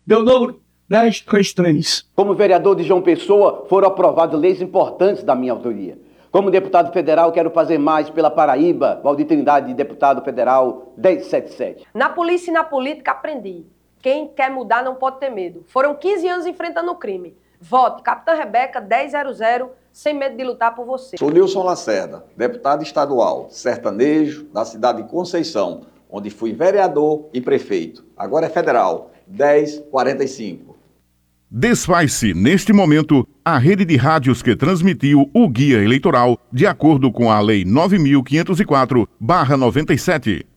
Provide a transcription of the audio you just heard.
Deu número 1033. Como vereador de João Pessoa, foram aprovadas leis importantes da minha autoria. Como deputado federal, quero fazer mais pela Paraíba. Valdir Trindade, deputado federal 1077. Na polícia e na política aprendi. Quem quer mudar não pode ter medo. Foram 15 anos enfrentando o crime. Vote Capitã Rebeca 1000, sem medo de lutar por você. Sou Nilson Lacerda, deputado estadual, sertanejo, da cidade de Conceição, onde fui vereador e prefeito. Agora é federal, 1045. Desfaz-se, neste momento, a rede de rádios que transmitiu o guia eleitoral de acordo com a Lei 9.504/97.